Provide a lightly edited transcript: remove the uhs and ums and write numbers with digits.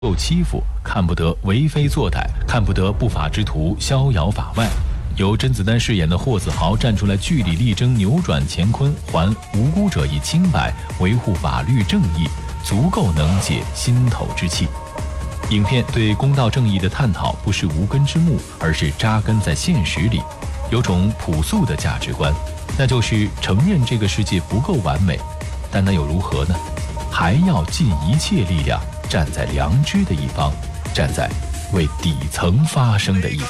受欺负，看不得为非作歹，看不得不法之徒逍遥法外。由甄子丹饰演的霍子豪站出来据理力争，扭转乾坤，还无辜者以清白，维护法律正义，足够能解心头之气。影片对公道正义的探讨不是无根之木，而是扎根在现实里，有种朴素的价值观，那就是承认这个世界不够完美，但那又如何呢？还要尽一切力量站在良知的一方，站在为底层发声的一方。